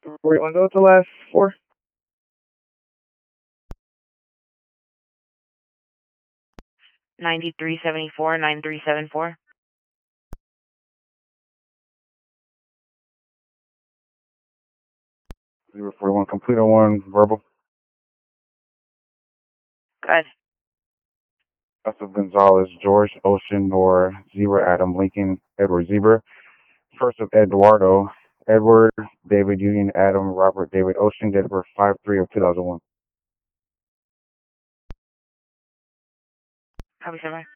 Where you want to go to the last four? 9374, 9374. 041, complete on one, verbal. Good. Joseph Gonzalez, George Ocean, or Zebra Adam Lincoln, Edward Zebra. First of Eduardo, Edward David Union Adam Robert David Ocean, date of birth 5/3 of 2001. Copy, 7.